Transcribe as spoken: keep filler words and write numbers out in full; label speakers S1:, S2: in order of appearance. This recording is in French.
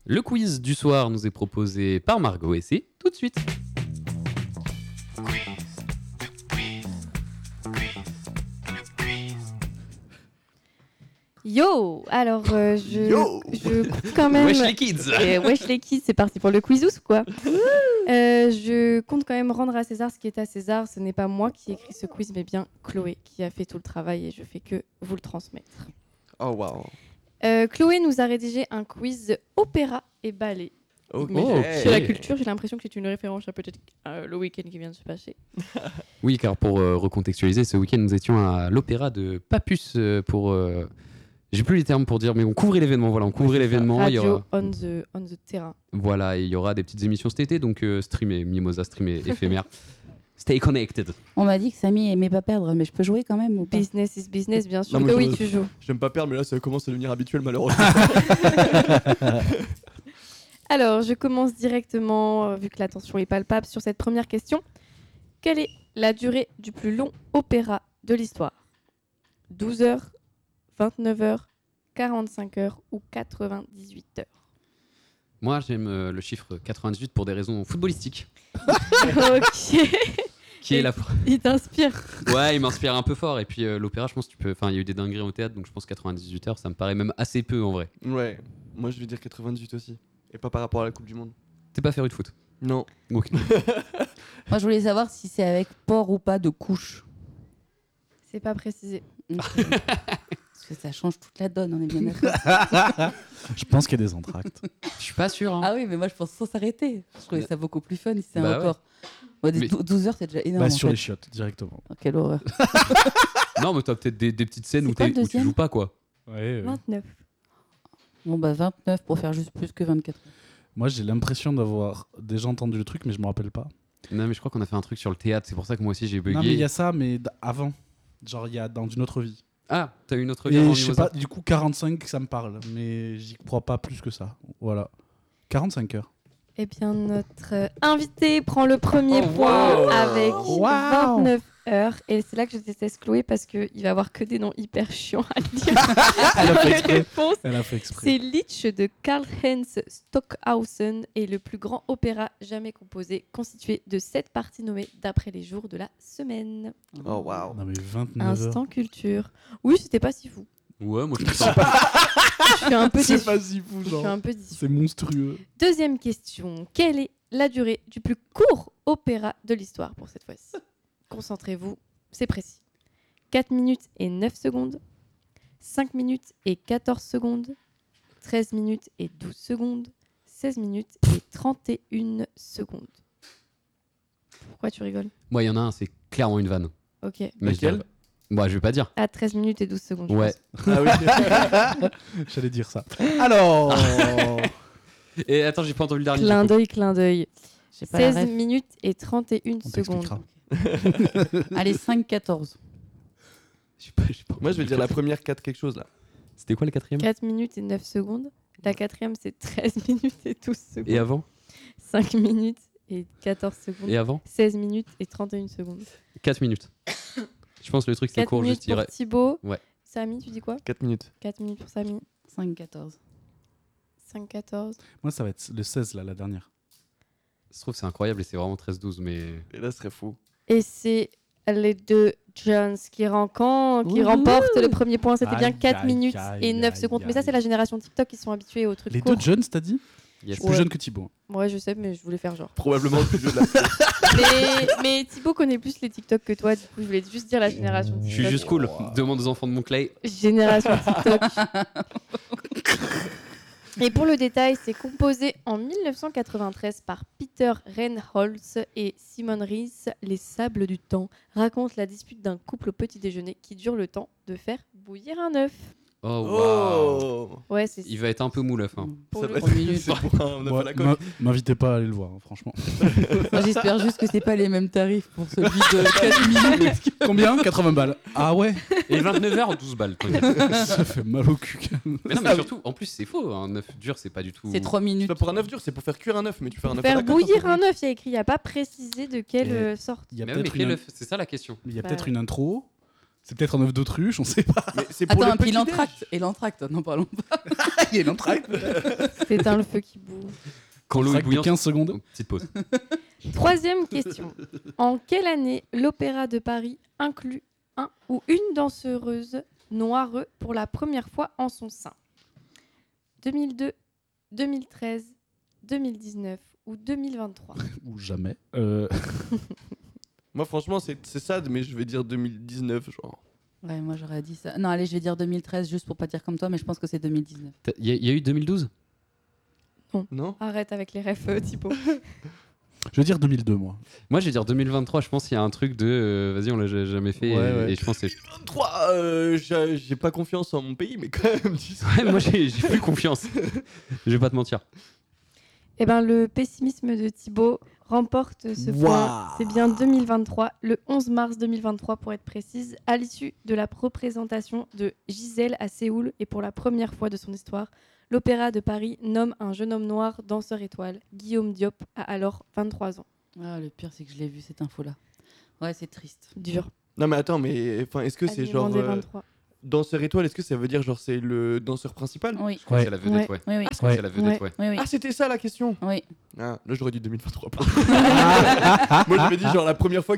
S1: Le quiz du soir nous est proposé par Margot et c'est tout de suite.
S2: Yo, alors euh, je,
S3: Yo
S2: je compte quand même.
S1: Wesh les kids.
S2: Et wesh les kids, c'est parti pour le quizous quoi. Euh, je compte quand même rendre à César ce qui est à César. Ce n'est pas moi qui ai écrit ce quiz, mais bien Chloé qui a fait tout le travail et je fais que vous le transmettre.
S3: Oh waouh.
S2: Euh, Chloé nous a rédigé un quiz opéra et ballet.
S3: Ok.
S2: Mais
S1: Oh,
S2: sur la culture, j'ai l'impression que c'est une référence à peut-être euh, le week-end qui vient de se passer.
S1: Oui, car pour euh, recontextualiser, ce week-end nous étions à l'opéra de Papus euh, pour. Euh... J'ai plus les termes pour dire, mais on couvrait l'événement. Voilà, on couvrait l'événement. Il y
S2: Radio
S1: aura...
S2: on the on the terrain.
S1: Voilà, et il y aura des petites émissions cet été, donc euh, streamer, Mimosa streamer éphémère. Stay connected.
S4: On m'a dit que Samy aimait pas perdre, mais je peux jouer quand même ou pas?
S2: Business is business, bien sûr
S3: Non,
S2: que
S3: mais
S2: oui,
S3: je-
S2: tu joues.
S3: J'aime pas perdre, mais là ça commence à devenir habituel malheureusement.
S2: Alors, je commence directement, euh, vu que la tension est palpable, sur cette première question. Quelle est la durée du plus long opéra de l'histoire? douze heures, vingt-neuf heures, quarante-cinq heures ou quatre-vingt-dix-huit heures?
S1: Moi, j'aime euh, le chiffre quatre-vingt-dix-huit pour des raisons footballistiques.
S2: Ok,
S1: Qui est la.
S2: il t'inspire.
S1: Ouais, il m'inspire un peu fort. Et puis euh, l'opéra, je pense que tu peux. Enfin, il y a eu des dingueries au théâtre, donc je pense quatre-vingt-dix-huit heures, ça me paraît même assez peu en vrai.
S3: Ouais, moi je vais dire quatre-vingt-dix-huit aussi. Et pas par rapport à la Coupe du Monde.
S1: T'es pas féru de foot?
S3: Non.
S1: Ok.
S4: Moi, je voulais savoir si c'est avec port ou pas de couche.
S2: C'est pas précisé.
S4: Ok. Parce que ça change toute la donne, on est bien d'accord.
S5: Je pense qu'il y a des entractes.
S1: Je suis pas sûr. Hein.
S4: Ah oui, mais moi, je pense sans s'arrêter. Je trouvais ça beaucoup plus fun si c'est
S1: Bah
S4: un
S1: ouais.
S4: port. Bon, des
S1: Mais-
S4: dou- douze heures, c'est déjà énorme.
S5: Bah,
S4: en
S5: sur
S4: fait.
S5: les chiottes, directement.
S4: Oh, quelle horreur.
S1: Non, mais t'as peut-être des, des petites scènes
S4: C'est
S1: où,
S4: quoi
S1: t'es-
S4: le
S1: où tu
S4: deuxième
S1: joues pas, quoi.
S5: Ouais,
S2: vingt-neuf.
S4: Bon, bah, vingt-neuf pour faire juste plus que vingt-quatre.
S5: Moi, j'ai l'impression d'avoir déjà entendu le truc, mais je me rappelle pas.
S1: Non, mais je crois qu'on a fait un truc sur le théâtre. C'est pour ça que moi aussi j'ai bugué.
S5: Non, mais il y a ça, mais d- avant. Genre, il y a dans une autre vie.
S1: Ah, t'as une autre vie
S5: Et
S1: avant
S5: je sais
S1: Mimosa.
S5: pas, du coup, quarante-cinq, ça me parle. Mais j'y crois pas plus que ça. Voilà. quarante-cinq heures.
S2: Eh bien, notre euh, invité prend le premier
S1: Oh,
S2: point
S1: wow.
S2: avec
S5: Wow.
S2: vingt-neuf heures. Et c'est là que je déteste Chloé parce qu'il va avoir que des noms hyper chiants à dire.
S5: Elle a fait
S2: Les
S5: exprès.
S2: réponses.
S5: Elle a fait exprès.
S2: C'est Litsch de Karl-Heinz Stockhausen et le plus grand opéra jamais composé, constitué de sept parties nommées d'après les jours de la semaine.
S3: Oh waouh.
S5: Non, mais vingt-neuf heures.
S2: Instant culture. Oui, c'était pas si fou.
S1: Ouais, moi je me sens.
S2: Je suis un peu
S5: C'est
S2: déçue.
S5: pas si fou,
S2: Je
S5: genre.
S2: suis un peu déçue.
S5: C'est monstrueux.
S2: Deuxième question. Quelle est la durée du plus court opéra de l'histoire pour cette fois-ci? Concentrez-vous, c'est précis. quatre minutes et neuf secondes, cinq minutes et quatorze secondes, treize minutes et douze secondes, seize minutes et trente et une secondes. Pourquoi tu rigoles?
S1: Moi, il y en a un, c'est clairement une vanne.
S2: Ok.
S1: Mais je
S3: Laquelle
S1: dirais- Moi, je vais pas dire.
S2: À treize minutes et douze secondes. je
S1: Ouais.
S2: pense.
S3: Ah oui.
S5: J'allais dire ça. Alors.
S1: Et attends, j'ai pas entendu le dernier.
S2: Clin
S1: du coup.
S2: d'œil, clin d'œil.
S4: J'ai pas la
S2: seize
S4: ref.
S2: minutes et trente et une
S5: On
S2: secondes.
S5: t'expliquera.
S4: Allez, cinq quatorze.
S1: J'ai pas- j'ai pas
S3: Moi je vais
S1: entendu.
S3: dire la première quatre quelque chose là.
S1: C'était quoi le quatrième?
S2: quatre minutes et neuf secondes. La quatrième, c'est treize minutes et douze secondes.
S1: Et avant?
S2: cinq minutes et quatorze secondes.
S1: Et avant?
S2: seize minutes et trente et une secondes.
S1: quatre minutes. Je pense que le truc c'était
S2: quatre
S1: court,
S2: minutes
S1: juste
S2: pour
S1: dirais.
S2: Thibaut.
S1: Ouais.
S2: Samy, tu dis quoi?
S3: quatre minutes.
S2: quatre minutes pour Samy.
S4: cinq quatorze.
S2: cinq quatorze.
S5: Moi, ça va être le seize, là, la dernière.
S1: Je trouve que c'est incroyable et c'est vraiment treize douze, mais.
S3: Et là ce serait fou.
S2: Et c'est les deux Jones qui, rencan- qui
S4: Wouhou.
S2: remportent le premier point. C'était bien
S5: Aïe,
S2: quatre
S5: aïe,
S2: minutes
S5: aïe,
S2: et neuf
S5: aïe,
S2: secondes. Mais
S5: aïe.
S2: ça, c'est la génération TikTok qui sont habitués aux trucs
S5: Les
S2: courts.
S5: deux jeunes, t'as dit?
S1: Yes.
S5: Je suis plus
S2: Ouais.
S5: jeune que Thibaut.
S2: Ouais, je sais, mais je voulais faire genre.
S3: Probablement le plus vieux de la
S2: mais, mais Thibaut connaît plus les TikTok que toi. Du coup, je voulais juste dire la génération TikTok.
S1: Je suis juste cool. Demande aux enfants de mon Clay.
S2: Génération TikTok. Et pour le détail, c'est composé en mille neuf cent quatre-vingt-treize par Peter Reinholz et Simon Rees. Les Sables du Temps racontent la dispute d'un couple au petit déjeuner qui dure le temps de faire bouillir un œuf.
S1: Oh, waouh.
S3: Oh.
S2: Ouais, c'est
S1: Il va être un peu mou l'œuf. Hein.
S2: pour
S3: Ça
S2: le
S3: va
S2: coup.
S3: être
S4: minutes.
S3: c'est pour un œuf
S5: Moi,
S3: à la coque.
S5: m'a- M'invitez pas à aller le voir, hein, franchement.
S4: Moi, j'espère juste que c'est pas les mêmes tarifs pour celui de quatre minutes.
S5: Combien? quatre-vingts balles. Ah ouais?
S1: Et vingt-neuf heures, douze balles. t'inquiète.
S5: Ça fait mal au cul.
S1: Mais non, mais surtout, en plus, c'est faux. Un œuf dur, c'est pas du tout.
S4: C'est trois
S3: C'est
S4: minutes.
S3: pas pour un œuf dur, c'est pour faire cuire un œuf, mais tu fais un œuf à
S2: Faire
S3: la coque.
S2: bouillir un œuf, il y a écrit, il n'y a pas précisé de quelle
S5: Et-
S2: euh, sorte.
S5: Il y a
S1: Mais oui, mais
S5: peut-être
S1: quel
S5: une,
S1: œuf? C'est ça la question.
S5: il y a
S2: Bah
S5: peut-être
S2: ouais.
S5: une intro. C'est peut-être un œuf d'autruche, on sait pas.
S3: Mais c'est pour
S4: Attends,
S3: le
S4: et puis
S3: petit
S4: l'entracte. Et l'entracte, n'en parlons pas.
S5: Il y a une entracte.
S2: C'est éteint le feu qui boue.
S1: Quand l'eau est
S5: Entracte de
S1: bouillante.
S5: quinze secondes.
S1: Oh, petite pause.
S2: Troisième question. En quelle année l'Opéra de Paris inclut un ou une danseuse noire pour la première fois en son sein? deux mille deux, deux mille treize, deux mille dix-neuf ou deux mille vingt-trois?
S5: Ou jamais. Euh,
S3: Moi, franchement, c'est c'est sad, mais je vais dire deux mille dix-neuf, genre.
S4: Ouais, moi j'aurais dit ça. Non, allez, je vais dire deux mille treize juste pour pas dire comme toi, mais je pense que c'est deux mille dix-neuf.
S1: Il y, a- y a eu deux mille douze?
S3: Non?
S2: Arrête avec les refs, euh, Thibaut.
S5: Je vais dire deux mille deux, moi.
S1: Moi, je vais dire deux mille vingt-trois. Je pense qu'il y a un truc de. euh, Vas-y, on l'a ja- jamais fait.
S3: Ouais,
S1: et,
S3: ouais.
S1: et je pense que c'est.
S3: vingt-trois, euh, j'ai j'ai pas confiance en mon pays, mais quand même, dis ça.
S1: Ouais, moi, j'ai j'ai plus confiance. Je vais pas te mentir.
S2: Eh ben, le pessimisme de Thibaut remporte ce
S5: Waouh.
S2: point. C'est bien deux mille vingt-trois, le onze mars deux mille vingt-trois pour être précise, à l'issue de la représentation de Gisèle à Séoul et pour la première fois de son histoire, l'Opéra de Paris nomme un jeune homme noir danseur étoile. Guillaume Diop a alors vingt-trois ans.
S4: Ah, le pire, c'est que je l'ai vu cette info-là. Ouais, c'est triste.
S2: Dur.
S3: Non, mais attends, mais enfin, est-ce que c'est
S2: Alignement
S3: genre
S2: des
S3: euh,
S2: vingt-trois.
S3: danseur étoile? Est-ce que ça veut dire genre c'est le danseur principal?
S4: Oui,
S1: Je crois
S5: Ouais.
S1: que c'est la vedette, ouais.
S4: oui, oui.
S1: Je crois que c'est la vedette, ouais.
S4: Oui, oui.
S3: Ah, c'était ça la question.
S4: oui.
S3: Ah, là j'aurais dit deux mille vingt-trois. pardon. Moi j'avais dit genre la première fois